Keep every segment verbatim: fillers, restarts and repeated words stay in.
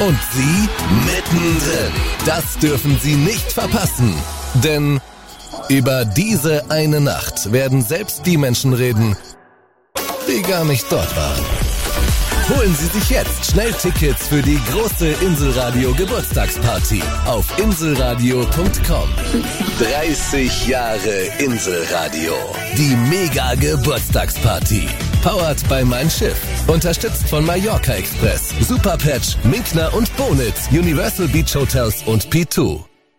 Und Sie mittendrin. Das dürfen Sie nicht verpassen. Denn über diese eine Nacht werden selbst die Menschen reden, die gar nicht dort waren. Holen Sie sich jetzt schnell Tickets für die große Inselradio Geburtstagsparty auf inselradio punkt com. dreißig Jahre Inselradio. Die Mega Geburtstagsparty. Powered by Mein Schiff. Unterstützt von Mallorca Express, Superpatch, Minkner und Bonitz, Universal Beach Hotels und P zwei.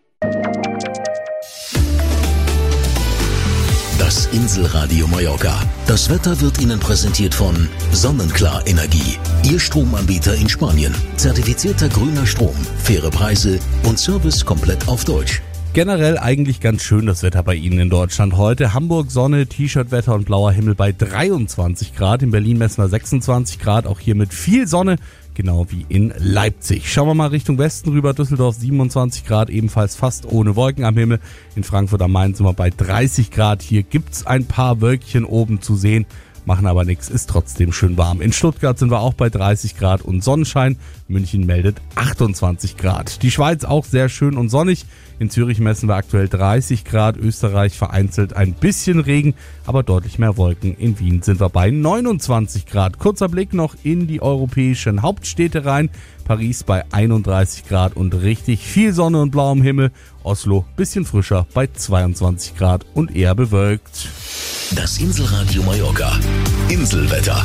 Das Inselradio Mallorca. Das Wetter wird Ihnen präsentiert von Sonnenklar Energie. Ihr Stromanbieter in Spanien. Zertifizierter grüner Strom, faire Preise und Service komplett auf Deutsch. Generell eigentlich ganz schön das Wetter bei Ihnen in Deutschland heute. Hamburg Sonne, T-Shirt-Wetter und blauer Himmel bei dreiundzwanzig Grad. In Berlin messen wir sechsundzwanzig Grad, auch hier mit viel Sonne, genau wie in Leipzig. Schauen wir mal Richtung Westen rüber. Düsseldorf siebenundzwanzig Grad, ebenfalls fast ohne Wolken am Himmel. In Frankfurt am Main sind wir bei dreißig Grad. Hier gibt's ein paar Wölkchen oben zu sehen, machen aber nichts, ist trotzdem schön warm. In Stuttgart sind wir auch bei dreißig Grad und Sonnenschein. München meldet achtundzwanzig Grad. Die Schweiz auch sehr schön und sonnig. In Zürich messen wir aktuell dreißig Grad, Österreich vereinzelt ein bisschen Regen, aber deutlich mehr Wolken. In Wien sind wir bei neunundzwanzig Grad. Kurzer Blick noch in die europäischen Hauptstädte rein. Paris bei einunddreißig Grad und richtig viel Sonne und blauem Himmel. Oslo bisschen frischer bei zweiundzwanzig Grad und eher bewölkt. Das Inselradio Mallorca. Inselwetter.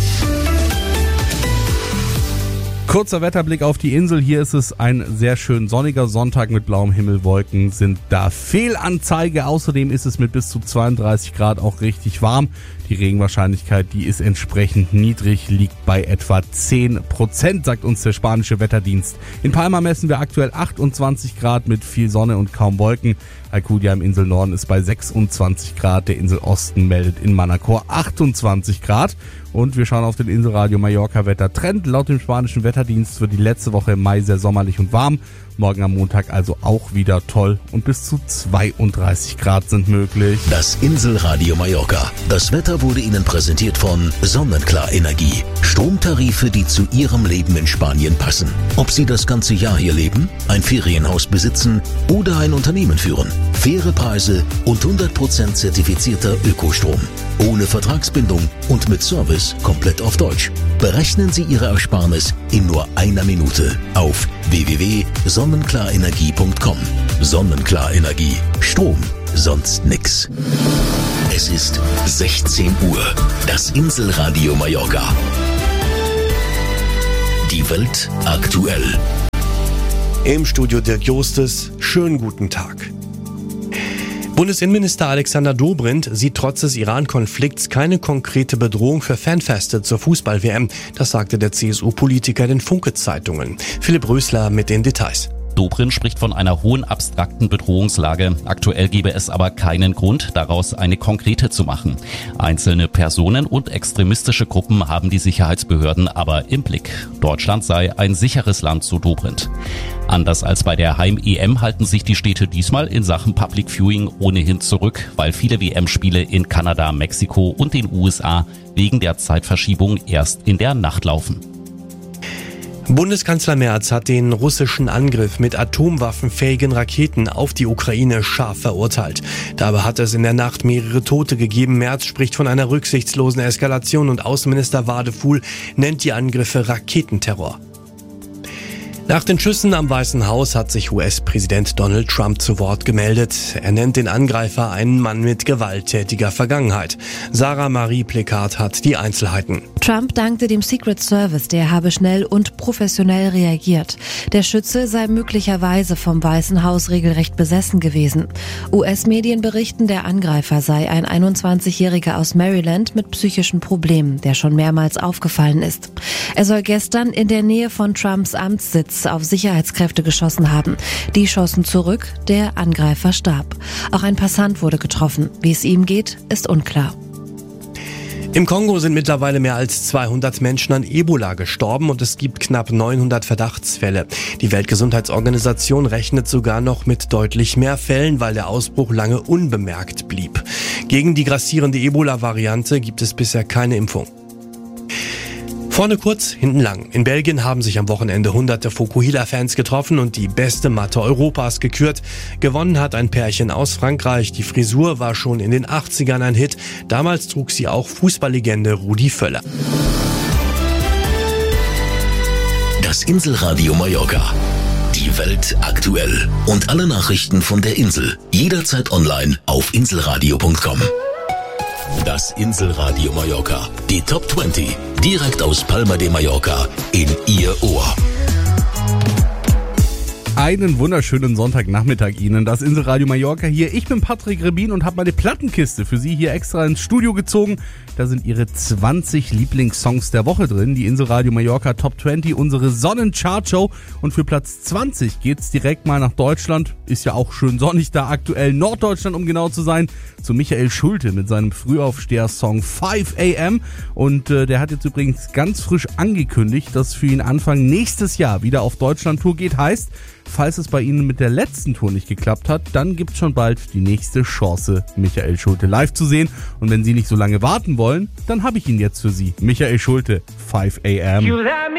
Kurzer Wetterblick auf die Insel. Hier ist es ein sehr schön sonniger Sonntag mit blauem Himmel. Wolken sind da Fehlanzeige. Außerdem ist es mit bis zu zweiunddreißig Grad auch richtig warm. Die Regenwahrscheinlichkeit, die ist entsprechend niedrig, liegt bei etwa zehn Prozent, sagt uns der spanische Wetterdienst. In Palma messen wir aktuell achtundzwanzig Grad mit viel Sonne und kaum Wolken. Alcudia im Inselnorden ist bei sechsundzwanzig Grad. Der Inselosten meldet in Manacor achtundzwanzig Grad. Und wir schauen auf den Inselradio Mallorca Wettertrend. Laut dem spanischen Wetterdienst wird die letzte Woche im Mai sehr sommerlich und warm. Morgen am Montag also auch wieder toll und bis zu zweiunddreißig Grad sind möglich. Das Inselradio Mallorca. Das Wetter wurde Ihnen präsentiert von Sonnenklar Energie. Stromtarife, die zu Ihrem Leben in Spanien passen. Ob Sie das ganze Jahr hier leben, ein Ferienhaus besitzen oder ein Unternehmen führen. Faire Preise und hundert Prozent zertifizierter Ökostrom. Ohne Vertragsbindung und mit Service komplett auf Deutsch. Berechnen Sie Ihre Ersparnis in nur einer Minute auf w w w punkt sonnenklar-energie punkt com. Sonnenklar Energie. Strom, sonst nix. Es ist sechzehn Uhr. Das Inselradio Mallorca. Die Welt aktuell. Im Studio Dirk Jostes. Schönen guten Tag. Bundesinnenminister Alexander Dobrindt sieht trotz des Iran-Konflikts keine konkrete Bedrohung für Fanfeste zur Fußball-W M. Das sagte der C S U-Politiker den Funke-Zeitungen. Philipp Rösler mit den Details. Dobrindt spricht von einer hohen abstrakten Bedrohungslage. Aktuell gebe es aber keinen Grund, daraus eine konkrete zu machen. Einzelne Personen und extremistische Gruppen haben die Sicherheitsbehörden aber im Blick. Deutschland sei ein sicheres Land, so Dobrindt. Anders als bei der Heim-E M halten sich die Städte diesmal in Sachen Public Viewing ohnehin zurück, weil viele W M-Spiele in Kanada, Mexiko und den U S A wegen der Zeitverschiebung erst in der Nacht laufen. Bundeskanzler Merz hat den russischen Angriff mit atomwaffenfähigen Raketen auf die Ukraine scharf verurteilt. Dabei hat es in der Nacht mehrere Tote gegeben. Merz spricht von einer rücksichtslosen Eskalation und Außenminister Wadefuhl nennt die Angriffe Raketenterror. Nach den Schüssen am Weißen Haus hat sich U S-Präsident Donald Trump zu Wort gemeldet. Er nennt den Angreifer einen Mann mit gewalttätiger Vergangenheit. Sarah Marie Plekat hat die Einzelheiten. Trump dankte dem Secret Service, der habe schnell und professionell reagiert. Der Schütze sei möglicherweise vom Weißen Haus regelrecht besessen gewesen. U S-Medien berichten, der Angreifer sei ein einundzwanzigjähriger aus Maryland mit psychischen Problemen, der schon mehrmals aufgefallen ist. Er soll gestern in der Nähe von Trumps Amtssitz auf Sicherheitskräfte geschossen haben. Die schossen zurück, der Angreifer starb. Auch ein Passant wurde getroffen. Wie es ihm geht, ist unklar. Im Kongo sind mittlerweile mehr als zweihundert Menschen an Ebola gestorben und es gibt knapp neunhundert Verdachtsfälle. Die Weltgesundheitsorganisation rechnet sogar noch mit deutlich mehr Fällen, weil der Ausbruch lange unbemerkt blieb. Gegen die grassierende Ebola-Variante gibt es bisher keine Impfung. Vorne kurz, hinten lang. In Belgien haben sich am Wochenende hunderte Fokuhila-Fans getroffen und die beste Matte Europas gekürt. Gewonnen hat ein Pärchen aus Frankreich. Die Frisur war schon in den achtzigern ein Hit. Damals trug sie auch Fußballlegende Rudi Völler. Das Inselradio Mallorca. Die Welt aktuell. Und alle Nachrichten von der Insel. Jederzeit online auf inselradio punkt com. Das Inselradio Mallorca. Die Top zwanzig. Direkt aus Palma de Mallorca in Ihr Ohr. Einen wunderschönen Sonntagnachmittag Ihnen, das Inselradio Mallorca hier. Ich bin Patrick Rebin und habe meine Plattenkiste für Sie hier extra ins Studio gezogen. Da sind Ihre zwanzig Lieblingssongs der Woche drin. Die Inselradio Mallorca Top zwanzig, unsere Sonnenchartshow. Und für Platz zwanzig geht's direkt mal nach Deutschland. Ist ja auch schön sonnig da aktuell. Norddeutschland, um genau zu sein. Zu Michael Schulte mit seinem Frühaufsteher-Song five a m. Und äh, der hat jetzt übrigens ganz frisch angekündigt, dass für ihn Anfang nächstes Jahr wieder auf Deutschland-Tour geht. Heißt, falls es bei Ihnen mit der letzten Tour nicht geklappt hat, dann gibt's schon bald die nächste Chance, Michael Schulte live zu sehen. Und wenn Sie nicht so lange warten wollen, dann habe ich ihn jetzt für Sie. Michael Schulte, five a m.